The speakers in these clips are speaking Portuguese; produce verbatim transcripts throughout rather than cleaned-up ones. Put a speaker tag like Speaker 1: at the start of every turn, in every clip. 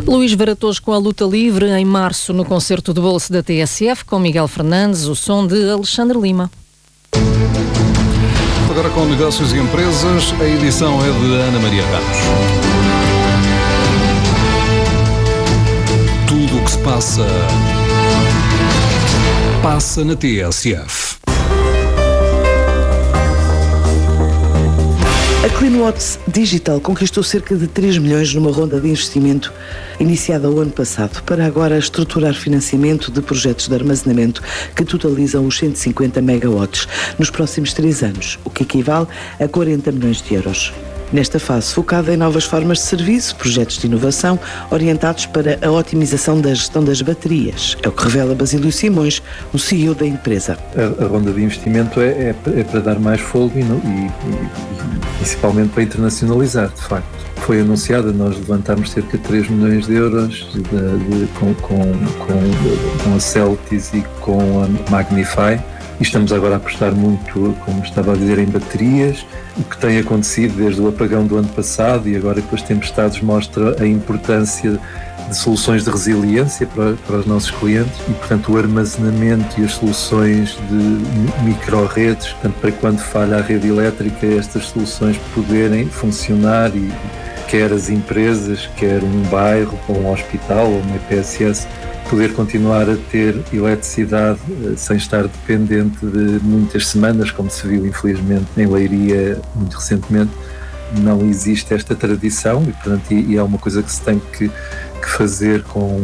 Speaker 1: Luís Varatoso com a luta livre em março no concerto de bolso da T S F com Miguel Fernandes, o som de Alexandre Lima.
Speaker 2: Agora com negócios e empresas, a edição é de Ana Maria Ramos. Tudo o que se passa, passa na T S F.
Speaker 3: A CleanWatts Digital conquistou cerca de três milhões numa ronda de investimento iniciada o ano passado, para agora estruturar financiamento de projetos de armazenamento que totalizam os cento e cinquenta megawatts nos próximos três anos, o que equivale a quarenta milhões de euros. Nesta fase, focada em novas formas de serviço, projetos de inovação orientados para a otimização da gestão das baterias. É o que revela Basílio Simões, o C E O da empresa.
Speaker 4: A, a ronda de investimento é, é, é para dar mais fôlego e, e, e principalmente para internacionalizar, de facto. Foi anunciada, nós levantámos cerca de três milhões de euros de, de, com, com, com, com a Celtis e com a Magnify. E estamos agora a apostar muito, como estava a dizer, em baterias. O que tem acontecido desde o apagão do ano passado e agora com as tempestades mostra a importância de soluções de resiliência para, para os nossos clientes e, portanto, o armazenamento e as soluções de micro-redes, portanto, para quando falha a rede elétrica, estas soluções poderem funcionar e quer as empresas, quer um bairro, ou um hospital, ou uma E P S S, poder continuar a ter eletricidade sem estar dependente de muitas semanas, como se viu infelizmente em Leiria muito recentemente. Não existe esta tradição e, portanto, e é uma coisa que se tem que, que fazer com,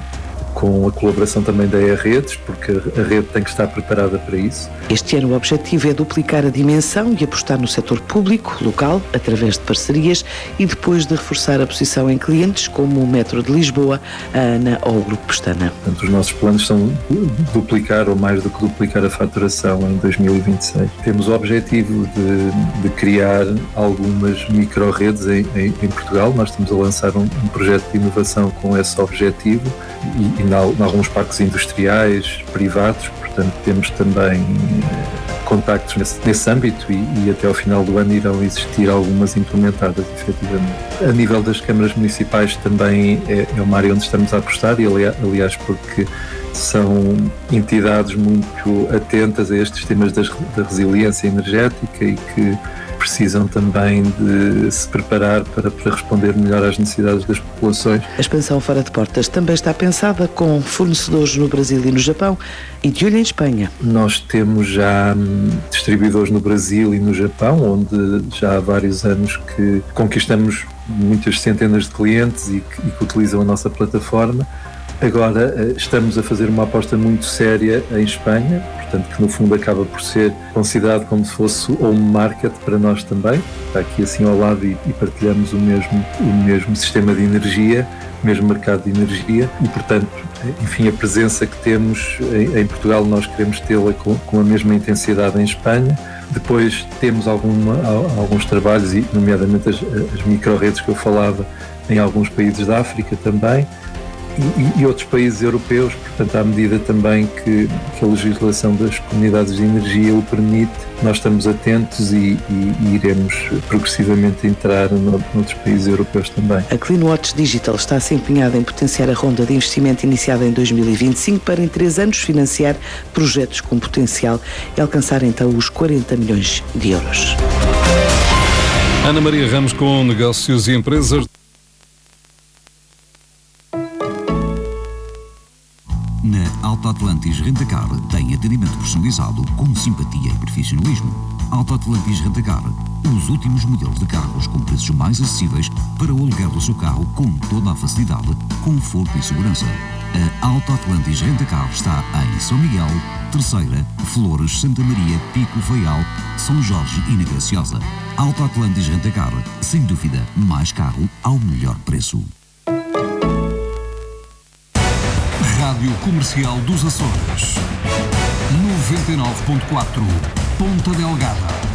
Speaker 4: com a colaboração também da E-Redes, porque a rede tem que estar preparada para isso.
Speaker 3: Este ano o objetivo é duplicar a dimensão e apostar no setor público, local, através de parcerias e depois de reforçar a posição em clientes como o Metro de Lisboa, a ANA ou o Grupo Pestana.
Speaker 4: Portanto, os nossos planos são duplicar ou mais do que duplicar a faturação em dois mil e vinte e seis. Temos o objetivo de, de criar algumas micro-redes em, em, em Portugal. Nós estamos a lançar um, um projeto de inovação com esse objetivo e, e em alguns parques industriais privados. Portanto, temos também contactos nesse, nesse âmbito e, e até ao final do ano irão existir algumas implementadas, efetivamente. A nível das câmaras municipais também é, é uma área onde estamos a apostar e, aliás, porque são entidades muito atentas a estes temas das, da resiliência energética e que precisam também de se preparar para, para responder melhor às necessidades das populações.
Speaker 3: A expansão fora de portas também está pensada com fornecedores no Brasil e no Japão e de olho em Espanha.
Speaker 4: Nós temos já distribuidores no Brasil e no Japão, onde já há vários anos que conquistamos muitas centenas de clientes e que, e que utilizam a nossa plataforma. Agora estamos a fazer uma aposta muito séria em Espanha, portanto que no fundo acaba por ser considerado como se fosse home market para nós também. Está aqui assim ao lado e, e partilhamos o mesmo, o mesmo sistema de energia, o mesmo mercado de energia e, portanto, enfim, a presença que temos em, em Portugal nós queremos tê-la com, com a mesma intensidade em Espanha. Depois temos alguma, alguns trabalhos, e nomeadamente as, as micro-redes que eu falava, em alguns países da África também. E, e outros países europeus, portanto, à medida também que, que a legislação das comunidades de energia o permite, nós estamos atentos e, e, e iremos progressivamente entrar no, noutros países europeus também.
Speaker 3: A CleanWatts Digital está se empenhada em potenciar a ronda de investimento iniciada em dois mil e vinte e cinco para em três anos financiar projetos com potencial e alcançar então os quarenta milhões de euros.
Speaker 2: Ana Maria Ramos com negócios e empresas.
Speaker 5: Na Auto Atlantis Rentacar tem atendimento personalizado com simpatia e profissionalismo. Auto Atlantis Rentacar, os últimos modelos de carros com preços mais acessíveis para o aluguer do seu carro com toda a facilidade, conforto e segurança. A Auto Atlantis Rentacar está em São Miguel, Terceira, Flores, Santa Maria, Pico, Faial, São Jorge e na Graciosa. Auto Atlantis Rentacar, sem dúvida, mais carro ao melhor preço. Rádio Comercial dos Açores, noventa e nove ponto quatro, Ponta Delgada.